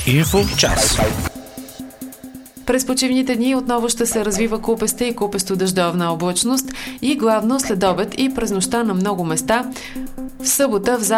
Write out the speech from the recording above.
Инфо час. През почивните дни отново ще се развива купеста и купесто-дъждовна облачност и главно след обед и през нощта на много места. В събота в